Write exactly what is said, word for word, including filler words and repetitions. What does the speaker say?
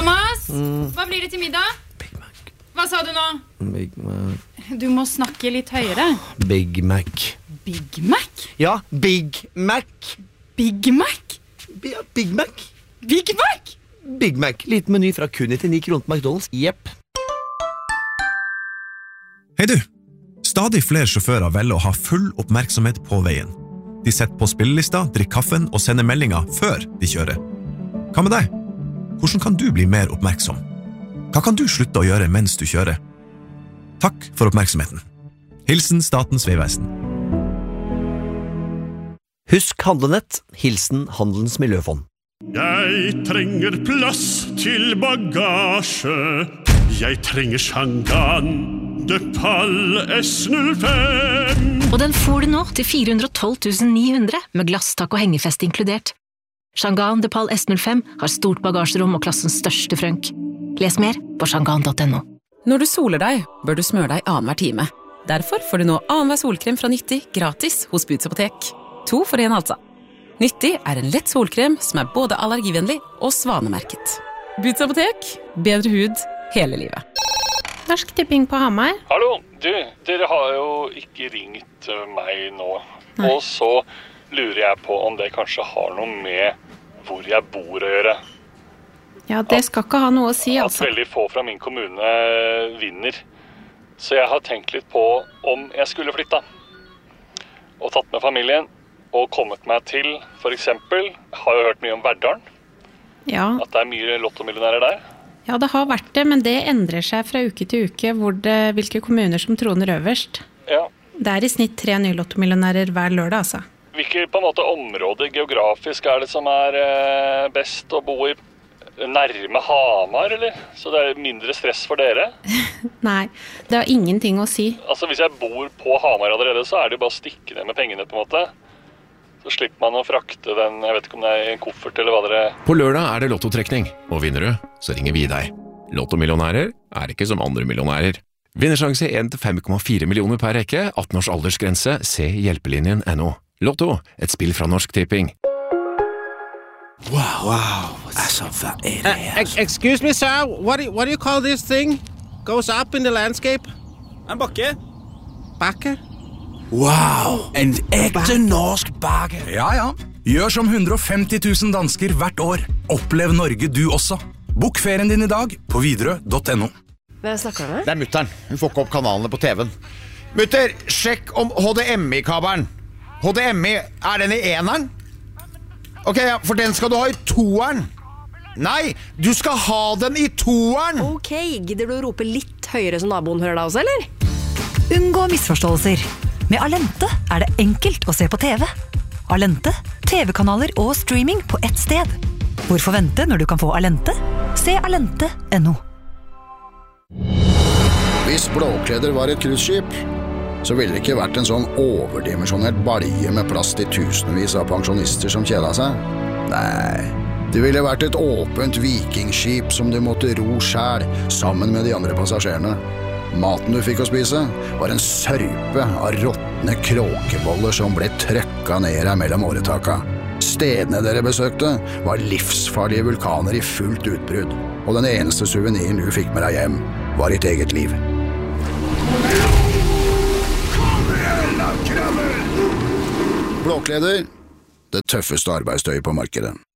Thomas, mm. hva blir det til middag? Big Mac. Hva sa du nå? Big Mac. Du må snakke litt høyere. Big Mac. Big Mac? Ja, Big Mac. Big Mac? Ja, Big Mac. Big Mac? Big Mac. Liten meny fra kun til ni kroner på McDonald's. Jepp. Hei du. Stadig flere sjåfører velger å ha full oppmerksomhet på veien. De setter på spillelista, drikker kaffen og sender meldinger før de kjører. Hva med deg? Hvordan kan du bli mer oppmerksom? Hva kan du slutte å gjøre mens du kjører? Takk for oppmerksomheten. Hilsen Statens Vegvesen. Husk handlenett. Hilsen Handelens Miljøfond. Jeg trenger plass til bagasje. Jeg trenger Shangan de Pal S null fem. Og den får du nå til fire hundre og tolv tusen ni hundre med glasstak og hengefest inkludert. Shangan de Pal S null fem har stort bagasjerom og klassens største frønk. Les mer på shangan punktum no. Når du soler deg, bør du smøre deg annenhver time. Derfor får du nå annenhver solkrem fra Nyttig gratis hos Boots Apotek. To for en altså. Nyttig er en lett solkrem som er både allergivennlig og svanemerket. Boots Apotek, bedre hud hele livet. Norsk Tipping på Hamar. Hallo, du, dere har jo ikke ringt meg nå. Nei. Og så lurer jeg på om det kanskje har noe med hvor jeg bor å gjøre. Ja, det skal ikke ha noe å si, altså. At veldig få fra min kommune vinner. Så jeg har tenkt litt på om jeg skulle flytta. Og tatt med familien og kommet meg til, for eksempel, har jo hørt mye om Verdalen. Ja. At det er mye lottomillionærer der. Ja, det har vært det, men det endrer seg fra uke til uke hvor det, hvilke kommuner som troner øverst. Ja. Det er i snitt tre nye lottomillionærer hver lørdag, altså. Hvilke på en måte områder geografisk er det som er eh, best å bo i? Nærme Hamar, eller? Så det er mindre stress for dere? Nei, det har ingenting å si. Altså, hvis jeg bor på Hamar allerede, så er det jo bare å stikke ned med pengene, på en måte. Så slipper man å frakte den, jeg vet ikke om det er en koffert eller hva dere... På lørdag er det lottotrekning, og vinner du, så ringer vi deg. Lottomillionærer er ikke som andre millionærer. Vinnersjanse en til fem komma fire millioner per rekke, atten års aldersgrense, se hjelpelinjen punktum no. Lotto, et spill fra Norsk Tipping. Wow, wow. Altså, hva er det her? Uh, excuse me, sir. What do, you, what do you call this thing? Goes up in the landscape? En bakke. Bakke? Wow, en ekte norsk bakke. Ja, ja. Gjør som hundre og femti tusen dansker hvert år. Opplev Norge du også. Bok ferien din i dag på widerøe punktum no. Hvem snakker du med? Det er mutteren. Hun får ikke opp kanalene på T V-en. Mutter, sjekk om H D M I-kabelen. H D M I, er den i eneren? Ok, ja, for den skal du ha i toeren. Nei, du skal ha den i toeren. Ok, gidder du å rope litt høyere så naboen hører deg også, eller? Unngå misforståelser. Med Alente er det enkelt å se på T V. Alente, T V-kanaler og streaming på ett sted. Hvorfor vente når du kan få Alente? Se alente punktum no. Hvis Blåkleder var et cruiseskip, så ville det ikke vært en sånn overdimensjonert balje med plass til tusenvis av pensjonister som kjeda seg. Nei, det ville vært et åpent vikingskip som du måtte ro selv, sammen med de andre passasjerene. Maten du fikk å spise var en sørpe av råtne kråkeboller som ble trøkka ned her mellom åretaka. Stedene dere besøkte var livsfarlige vulkaner i fullt utbrudd, og den eneste suveniren du fikk med deg hjem var ditt eget liv. Blåkleder, det tøffeste arbeidstøyet på markedet.